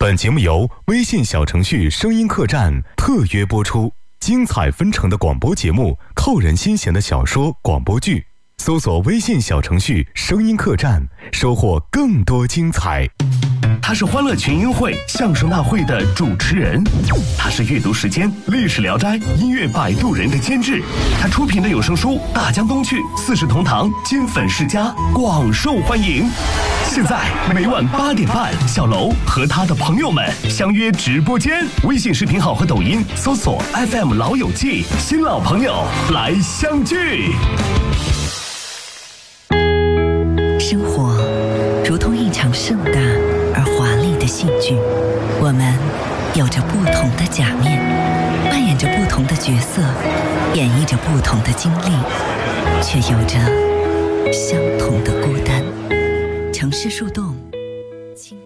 本节目由微信小程序声音客栈特约播出，精彩纷呈的广播节目，扣人心弦的小说广播剧，搜索微信小程序声音客栈，收获更多精彩。 他是欢乐群英会相声大会的主持人，他是阅读时间历史聊斋音乐摆渡人的监制，他出品的有声书《大江东去》《四世同堂》金粉世家广受欢迎。现在每晚8点半，小楼和他的朋友们相约直播间，微信视频号和抖音搜索 FM 老友记，新老朋友来相聚。 生活如同一场盛大而华丽的戏剧，我们有着不同的假面，扮演着不同的角色，演绎着不同的经历，却有着相同的孤单。城市树洞，倾听。